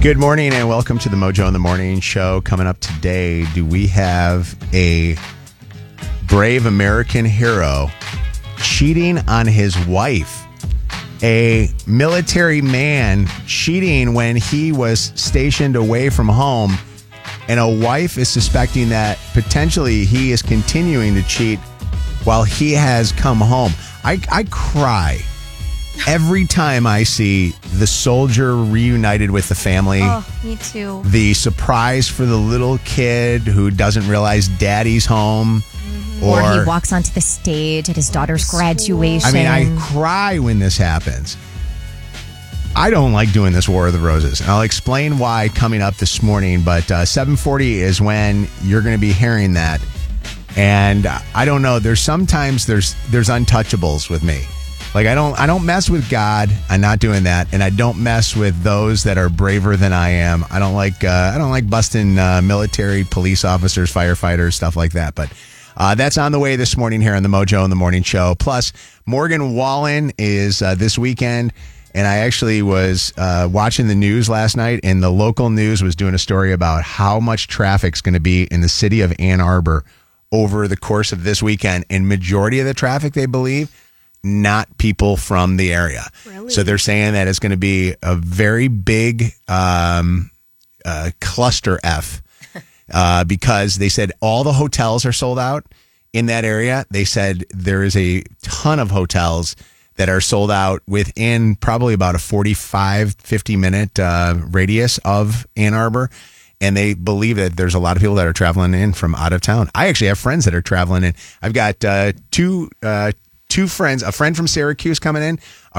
Good morning and welcome to the Mojo in the Morning show. Coming up today, do we have a brave American hero cheating on his wife? A military man cheating when he was stationed away from home, and a wife is suspecting that potentially he is continuing to cheat while he has come home. I cry every time I see the soldier reunited with the family. Oh, me too. The surprise for the little kid who doesn't realize daddy's home. Mm-hmm. Or he walks onto the stage at his daughter's graduation. I mean, I cry when this happens. I don't like doing this War of the Roses. And I'll explain why coming up this morning. But 7:40 is when you're going to be hearing that. And I don't know. There's untouchables with me. Like I don't mess with God. I'm not doing that, and I don't mess with those that are braver than I am. I don't like busting military, police officers, firefighters, stuff like that. But that's on the way this morning here on the Mojo in the Morning show. Plus, Morgan Wallen is this weekend, and I actually was watching the news last night, and the local news was doing a story about how much traffic's going to be in the city of Ann Arbor over the course of this weekend, and majority of the traffic, they believe, not people from the area. Really? So they're saying that it's going to be a very big cluster F because they said all the hotels are sold out in that area. They said there is a ton of hotels that are sold out within probably about a 50-minute radius of Ann Arbor. And they believe that there's a lot of people that are traveling in from out of town. I actually have friends that are traveling in. I've got two friends, a friend from Syracuse coming in,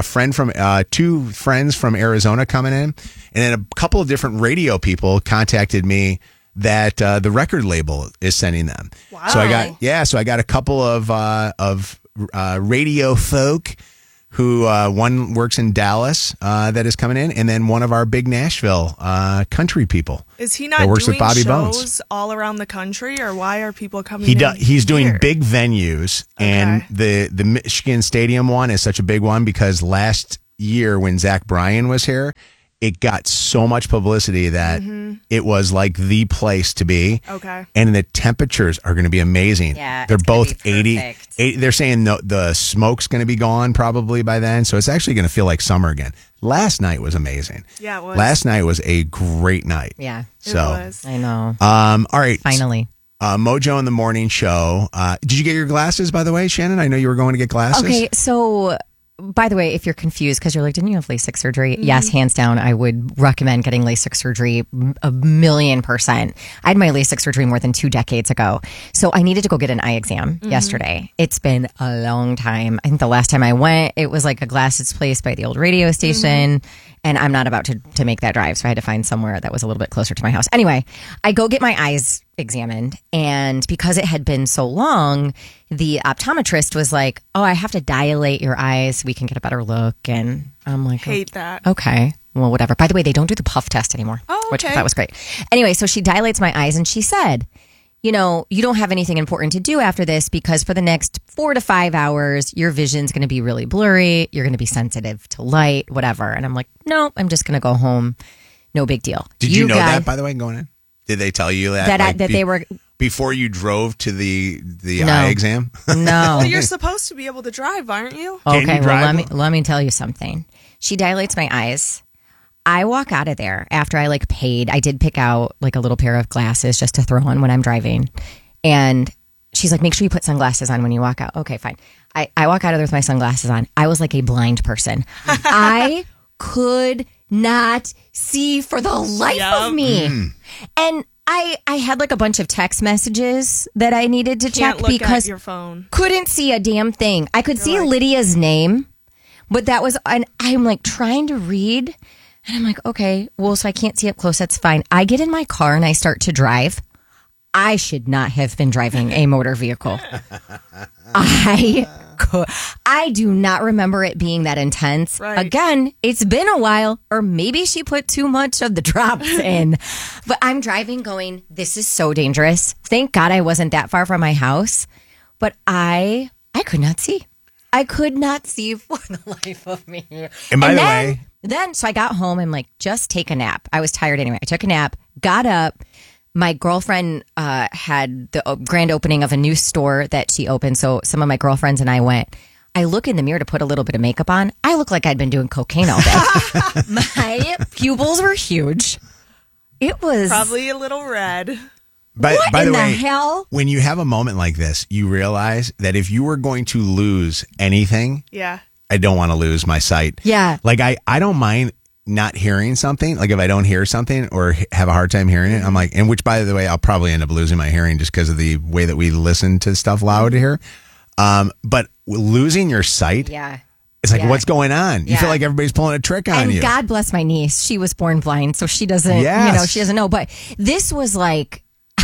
two friends from Arizona coming in, and then a couple of different radio people contacted me that the record label is sending them. Wow. So I got a couple of radio folk who one works in Dallas that is coming in, and then one of our big Nashville country people. Is he not that works doing with Bobby shows Bones all around the country, or why are people coming in He's doing here? big venues, and the Michigan Stadium one is such a big one because last year when Zach Bryan was here, it got so much publicity that it was like the place to be. Okay. And the temperatures are going to be amazing. Yeah, they're it's gonna both be 80, perfect. 80. They're saying the smoke's going to be gone probably by then. So it's actually going to feel like summer again. Last night was amazing. Yeah, it was. Last night was a great night. Yeah. So, It was. I know. all right. Finally. Mojo in the Morning show. Did you get your glasses, by the way, Shannon? I know you were going to get glasses. Okay, so by the way, if you're confused because you're like, didn't you have LASIK surgery? Yes, hands down, I would recommend getting LASIK surgery 1,000,000%. I had my LASIK surgery more than 2 decades ago. So I needed to go get an eye exam yesterday. It's been a long time. I think the last time I went, it was like a glasses place by the old radio station. And I'm not about to make that drive. So I had to find somewhere that was a little bit closer to my house. Anyway, I go get my eyes examined. And because it had been so long, the optometrist was like, oh, I have to dilate your eyes so we can get a better look. And I'm like, Hate that. okay, well, whatever. By the way, they don't do the puff test anymore, which I okay. thought was great. Anyway, so she dilates my eyes and she said, you know, you don't have anything important to do after this because for the next 4 to 5 hours, your vision's going to be really blurry. You're going to be sensitive to light, whatever. And I'm like, no, I'm just going to go home. No big deal. Did you know that, by the way, going in? Did they tell you that? That they were... Before you drove to the No. eye exam? No. Well, you're supposed to be able to drive, aren't you? Can Okay, you drive? well, let me tell you something. She dilates my eyes. I walk out of there after I paid. I did pick out a little pair of glasses just to throw on when I'm driving. And she's like, make sure you put sunglasses on when you walk out. Okay, fine. I walk out of there with my sunglasses on. I was like a blind person. I could not see for the life of me. And I had a bunch of text messages that I needed to Can't check look because at your phone. couldn't see a damn thing. I could see Lydia's name, but that was, and I'm trying to read, and I'm like, okay, well, so I can't see up close. That's fine. I get in my car and I start to drive. I should not have been driving a motor vehicle. I do not remember it being that intense. Right. Again, it's been a while, or maybe she put too much of the drops in. But I'm driving going, this is so dangerous. Thank God I wasn't that far from my house. But I could not see. I could not see for the life of me. And by the way, so I got home and like just take a nap. I was tired anyway. I took a nap, got up. My girlfriend had the grand opening of a new store that she opened. So some of my girlfriends and I went. I look in the mirror to put a little bit of makeup on. I look like I'd been doing cocaine all day. My pupils were huge. It was Probably a little red. by in the the way, hell? when you have a moment like this, you realize that if you were going to lose anything, Yeah. I don't want to lose my sight. Yeah. Like I don't mind not hearing something. Like if I don't hear something or have a hard time hearing it, I'm like, and which by the way, I'll probably end up losing my hearing just because of the way that we listen to stuff loud here. But losing your sight, Yeah. it's like, Yeah. what's going on? You Yeah. feel like everybody's pulling a trick on And you. God bless my niece. She was born blind, so she doesn't, Yes. she doesn't know. But this was like,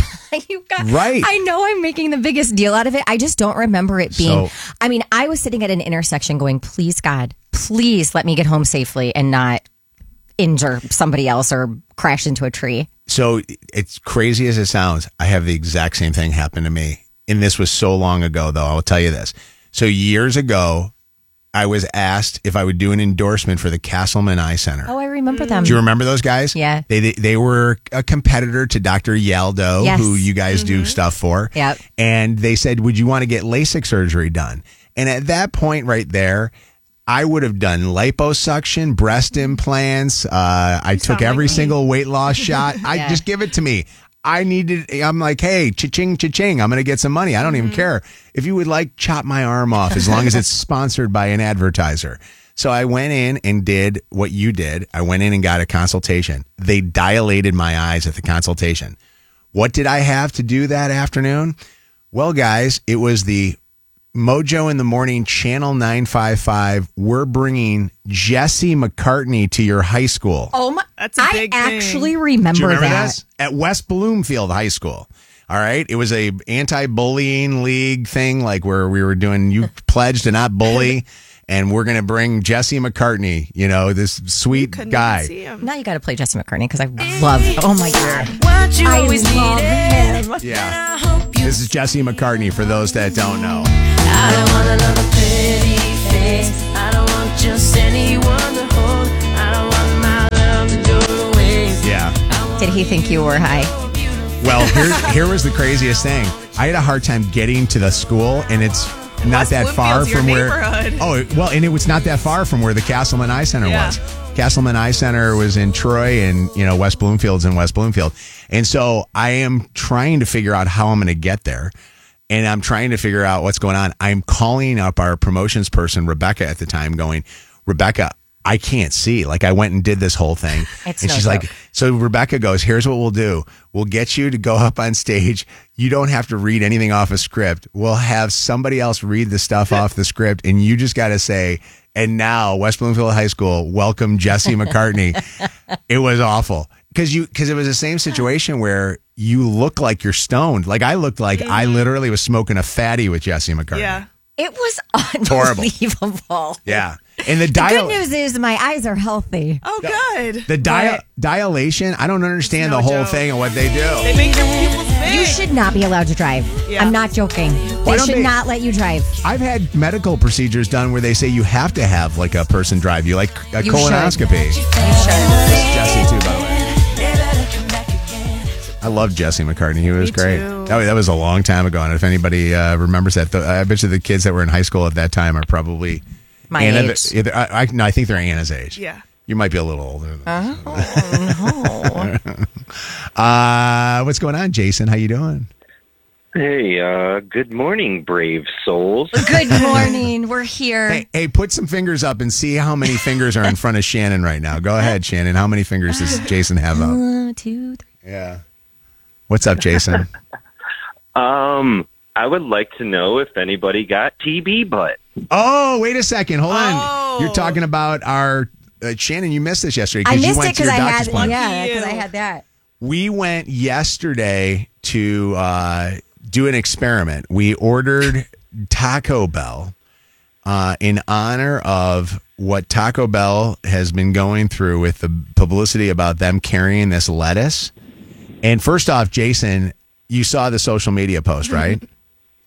you got, Right. I know I'm making the biggest deal out of it. I just don't remember it being, So- I mean, I was sitting at an intersection going, please, God, please let me get home safely and not injure somebody else or crash into a tree. So it's crazy as it sounds. I have the exact same thing happen to me. And this was so long ago, though. I'll tell you this. So years ago, I was asked if I would do an endorsement for the Castleman Eye Center. Oh, I remember them. Do you remember those guys? Yeah. They were a competitor to Dr. Yaldo, Yes. who you guys do stuff for. Yep. And they said, would you want to get LASIK surgery done? And at that point right there, I would have done liposuction, breast implants. I took sound every like me. single weight loss shot. I Yeah. just give it to me. I'm like, hey, cha-ching, cha-ching. I'm going to get some money. I don't even care. If you would like, chop my arm off as long as it's sponsored by an advertiser. So I went in and did what you did. I went in and got a consultation. They dilated my eyes at the consultation. What did I have to do that afternoon? Well, guys, it was the Mojo in the Morning, Channel 955. We're bringing Jesse McCartney to your high school. Oh my! That's a I big thing. actually remember, Do you remember that. this? At West Bloomfield High School. All right. It was a anti-bullying league thing, like where we were doing, you pledge to not bully. And we're going to bring Jesse McCartney, this sweet Couldn't guy. even see him. Now you got to play Jesse McCartney because I love. Oh my God! What you I always love needed. him. Yeah. I hope you. This is Jesse McCartney for those that don't know. I don't want another pretty face. I don't want just anyone to hold. I don't want my love to go to waste. Yeah. Did he think you were high? Well, here was the craziest thing. I had a hard time getting to the school, and it's not West that far Bloomfield's your from where. neighborhood. And it was not that far from where the Castleman Eye Center Yeah. was. Castleman Eye Center was in Troy, and West Bloomfield's in West Bloomfield. And so I am trying to figure out how I'm going to get there. And I'm trying to figure out what's going on. I'm calling up our promotions person, Rebecca, at the time, going, Rebecca, I can't see. Like, I went and did this whole thing. It's and no she's joke. like, so Rebecca goes, here's what we'll do. We'll get you to go up on stage. You don't have to read anything off a script. We'll have somebody else read the stuff off the script. And you just got to say, and now West Bloomfield High School, welcome Jesse McCartney. It was awful. Because it was the same situation where you look like you're stoned. Like I looked like I literally was smoking a fatty with Jesse McCartney. Yeah. It was horrible. unbelievable. Yeah. And the Good news is my eyes are healthy. Oh, good. the dilation, I don't understand No the whole joke. thing and what they do. They make your pupils big. You should not be allowed to drive. Yeah. I'm not joking. Why They don't should they- not let you drive. I've had medical procedures done where they say you have to have like a person drive you, like a You colonoscopy. You should. This is Jesse too, by the way. I love Jesse McCartney. He was Me great. too. That was a long time ago. And if anybody remembers that, I bet you the kids that were in high school at that time are probably My age. I think they're Anna's age. Yeah. You might be a little older. Oh, no. What's going on, Jason? How you doing? Hey, good morning, brave souls. Good morning. We're here. Hey, put some fingers up and see how many fingers are in front of Shannon right now. Go ahead, Shannon. How many fingers does Jason have up? 1, 2, 3. Yeah. What's up, Jason? I would like to know if anybody got TB butt. Oh, wait a second. Hold on. Oh. You're talking about our Shannon. You missed this yesterday I because you missed it went to because your I doctor's had appointment. because I you. had that. We went yesterday to do an experiment. We ordered Taco Bell in honor of what Taco Bell has been going through with the publicity about them carrying this lettuce. And first off, Jason, you saw the social media post, right?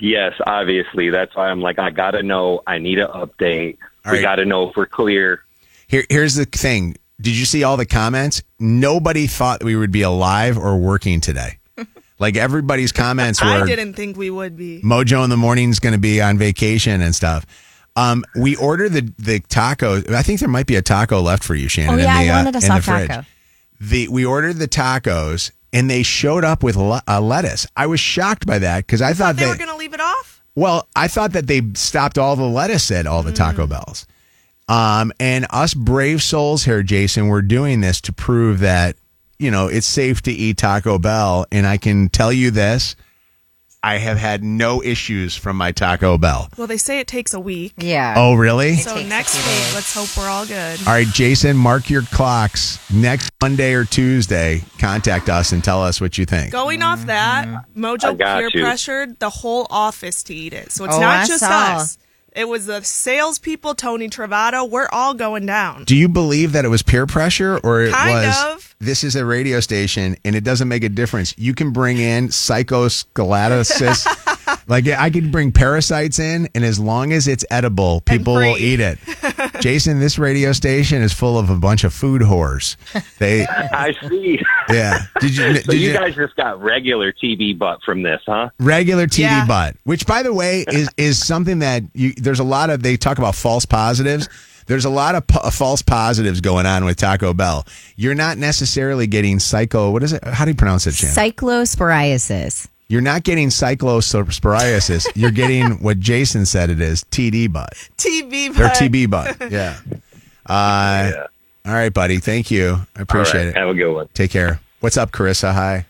Yes, obviously. That's why I'm like, I got to know. I need an update. All We right. got to know if we're clear. Here's the thing. Did you see all the comments? Nobody thought we would be alive or working today. Like everybody's comments were, I didn't think we would be. Mojo in the morning's going to be on vacation and stuff. We ordered the tacos. I think there might be a taco left for you, Shannon. Oh, yeah, in the, I wanted a in the soft fridge. taco. We ordered the tacos and they showed up with lettuce. I was shocked by that because I thought They were going to leave it off? well, I thought that they stopped all the lettuce at all the Taco Bells. And us brave souls here, Jason, we're doing this to prove that, it's safe to eat Taco Bell. And I can tell you this, I have had no issues from my Taco Bell. Well, they say it takes a week. Yeah. Oh, really? So takes a next few week, days. let's hope we're all good. All right, Jason, mark your clocks. Next Monday or Tuesday, contact us and tell us what you think. Going off that, I Mojo got peer you. pressured the whole office to eat it. So it's Oh, not I just saw. us. It was the salespeople, Tony Travato. We're all going down. Do you believe that it was peer pressure or it Kind was of. this is a radio station and it doesn't make a difference? You can bring in psychoscolatosis. Like I could bring parasites in and as long as it's edible, people will free. eat it. Jason, this radio station is full of a bunch of food whores. They I see. yeah. Did you So you guys just got regular TV butt from this, huh? regular TV Yeah. butt, which by the way is something that there's a lot of, they talk about false positives. There's a lot of false positives going on with Taco Bell. You're not necessarily getting what is it? How do you pronounce it, Shannon? Cyclosporiasis. You're not getting cyclosporiasis. You're getting what Jason said it is, TD butt. TV, Or but TB butt. Yeah. Yeah. All right, buddy. Thank you. I appreciate All right, it. Have a good one. Take care. What's up, Carissa? Hi.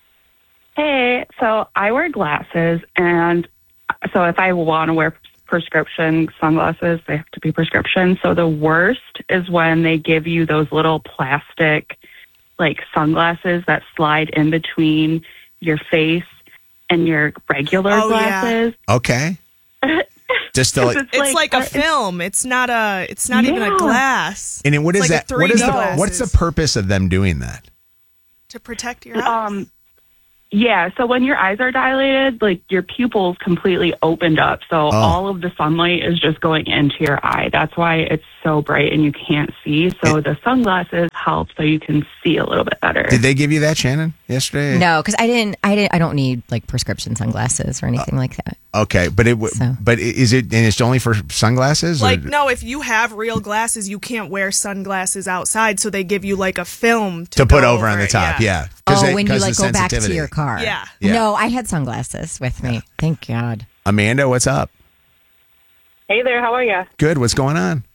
Hey, so I wear glasses, and so if I want to wear prescription sunglasses, they have to be prescription. So the worst is when they give you those little plastic, sunglasses that slide in between your face and your regular Oh, yeah. glasses. Okay. Just to it's like a film. It's not even a Yeah. glass. and then what It's is like that? a What is 3D the what's the glasses. purpose of them doing that? To protect your eyes. Yeah, so when your eyes are dilated, your pupils completely opened up. So all of the sunlight is just going into your eye. That's why it's so bright and you can't see. So the sunglasses help so you can see a little bit better. Did they give you that, Shannon, yesterday? No, because I don't need prescription sunglasses or anything like that. Okay, but So. but is it, and it's only for sunglasses? or- No, if you have real glasses, you can't wear sunglasses outside. So they give you a film to put go over on the it, top, yeah. When you the go back to sensitivity. your car. Yeah. Yeah. No, I had sunglasses with me. Thank God. Amanda, what's up? Hey there, how are you? Good. What's going on?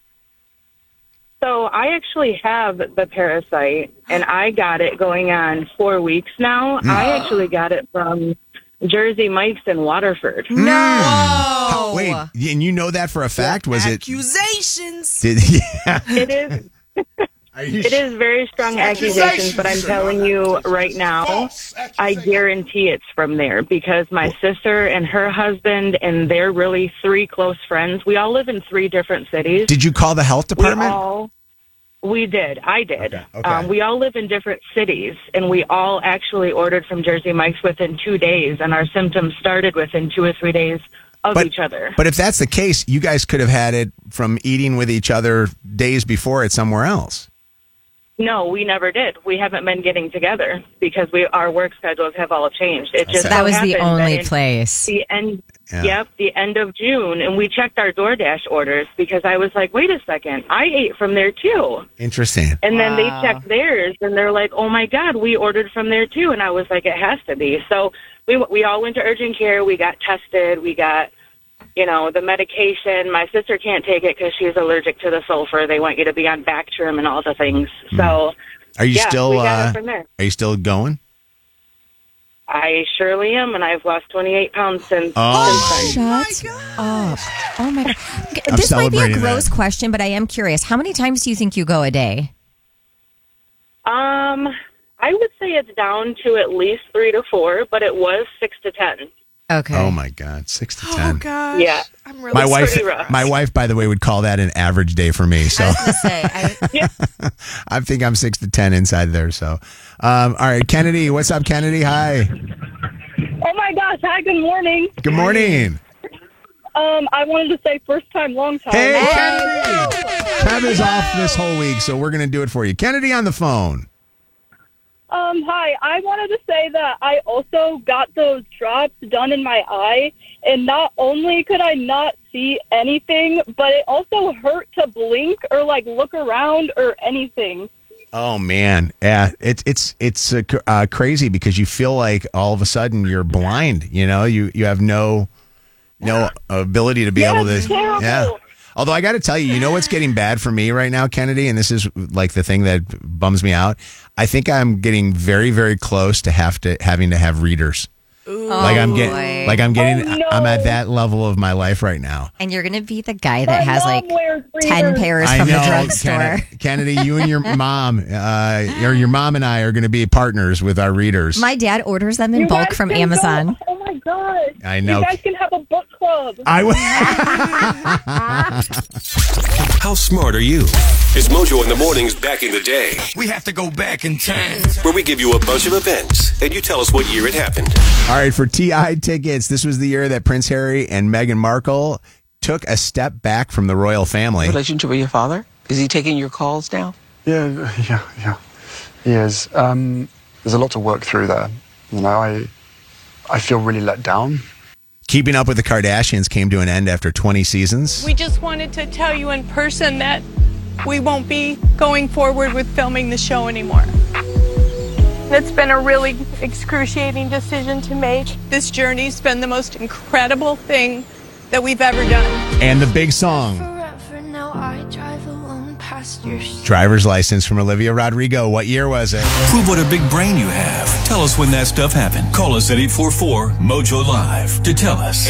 So I actually have the parasite, and I got it going on 4 weeks now. I actually got it from Jersey Mike's in Waterford. No. Wait, and you know that for a fact? Was it? Accusations. Yeah. It is. Are you It is very strong accusations, but I'm telling you right now, I guarantee it's from there because my sister and her husband and they're really 3 close friends. We all live in 3 different cities. Did you call the health department? We did. I did. Okay. We all live in different cities, and we all actually ordered from Jersey Mike's within 2 days, and our symptoms started within 2 or 3 days of each other. But if that's the case, you guys could have had it from eating with each other days before it somewhere else. No, we never did. We haven't been getting together because our work schedules have all changed. It just Okay. That so was the happened only that in place. The end. Yeah. Yep, the end of June, and we checked our DoorDash orders because I was like, "Wait a second, I ate from there too." Interesting. And then they checked theirs, and they're like, "Oh my God, we ordered from there too." And I was like, "It has to be." So we all went to urgent care. We got tested. We got, the medication. My sister can't take it because she's allergic to the sulfur. They want you to be on Bactrim and all the things. So Are you still? we got it from there. Are you still going? I surely am, and I've lost 28 pounds since. Oh, since then. Shut up. Oh my God. I'm This might be a celebrating gross that. question, but I am curious. How many times do you think you go a day? I would say it's down to at least 3 to 4, but it was 6 to 10. Okay. Oh my God, 6 to 10. Oh gosh. Yeah. I'm really My wife, pretty rough. my wife, by the way, would call that an average day for me. So I was going to say, I think I'm 6 to 10 inside there. So, all right, Kennedy, what's up, Kennedy? Hi. Oh my God, gosh. Hi, good morning. Good morning. I wanted to say first time, long time. Hey, Kennedy. Kev is off this whole week, so we're going to do it for you. Kennedy on the phone. Hi. I wanted to say that I also got those drops done in my eye, and not only could I not see anything, but it also hurt to blink or like look around or anything. Oh man, yeah, it's crazy because you feel like all of a sudden you're blind. You know, you have no ability to be able to. Terrible. Yeah. Although I got to tell you, you know what's getting bad for me right now, Kennedy, and this is like the thing that bums me out. I think I'm getting very, very close to having to have readers. Ooh. I'm at that level of my life right now. And you're going to be the guy that has like 10 pairs I from know, the drugstore. Kennedy, you and your mom, or your mom and I are going to be partners with our readers. My dad orders them in bulk from Amazon. Oh my God. I know. You guys can have a book club. How smart are you? It's Mojo in the Mornings back in the day. We have to go back in time. Where we give you a bunch of events and you tell us what year it happened. All right, for TI tickets, this was the year that Prince Harry and Meghan Markle took a step back from the royal family. Relationship with your father? Is he taking your calls now? Yeah. He is. There's a lot to work through there. You know, I feel really let down. Keeping Up with the Kardashians came to an end after 20 seasons. We just wanted to tell you in person that we won't be going forward with filming the show anymore. It's been a really excruciating decision to make. This journey's been the most incredible thing that we've ever done. And the big song, Forever now I drive alone past your Driver's License from Olivia Rodrigo. What year was it? Prove what a big brain you have. Tell us when that stuff happened. Call us at 844-MOJO-LIVE to tell us.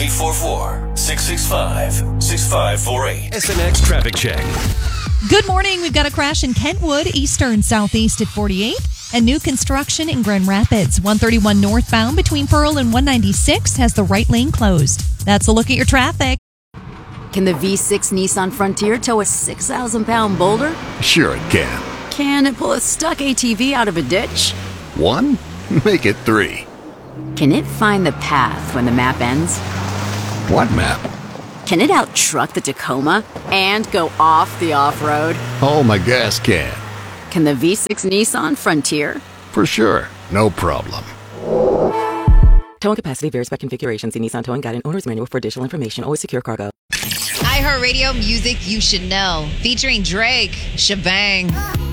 844-665-6548. SNX Traffic Check. Good morning. We've got a crash in Kentwood, eastern southeast at 48th, and new construction in Grand Rapids. 131 northbound between Pearl and 196 has the right lane closed. That's a look at your traffic. Can the V6 Nissan Frontier tow a 6,000-pound boulder? Sure it can. Can it pull a stuck ATV out of a ditch? 1? Make it 3. Can it find the path when the map ends? What map? Can it out-truck the Tacoma and go off the off-road? Oh, my gas can. Can the V6 Nissan Frontier? For sure. No problem. Towing capacity varies by configuration. See Nissan Towing Guide and Owner's Manual for additional information. Always secure cargo. iHeartRadio music you should know. Featuring Drake, Shebang.